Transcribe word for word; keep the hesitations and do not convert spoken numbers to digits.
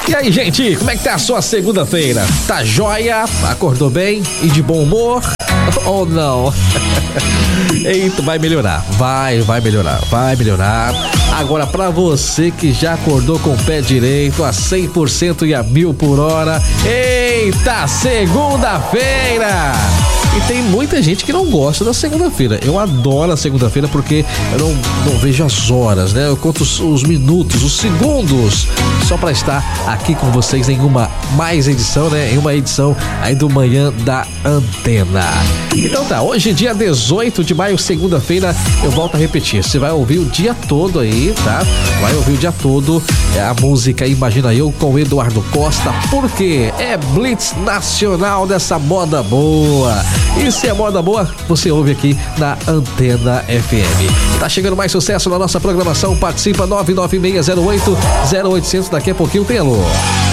E aí, gente, como é que tá a sua segunda-feira? Tá joia? Acordou bem e de bom humor? Ou não? Eita, vai melhorar, vai, vai melhorar, vai melhorar. Agora, pra você que já acordou com o pé direito a cem por cento e a mil por hora, eita, segunda-feira! E tem muita gente que não gosta da segunda-feira. Eu adoro a segunda-feira porque eu não, não vejo as horas, né? Eu conto os, os minutos, os segundos, só pra estar aqui com vocês em uma mais edição, né? Em uma edição aí do Manhã da Antena. Então tá, hoje dia dezoito de maio, segunda-feira, eu volto a repetir. Você vai ouvir o dia todo aí, tá? Vai ouvir o dia todo é a música Imagina Eu com Eduardo Costa, porque é Blitz Nacional dessa moda boa. E se é moda boa, você ouve aqui na Antena F M. Tá chegando mais sucesso na nossa programação. Participa nove nove seis zero oito zero oitocentos. Daqui a pouquinho tem alô.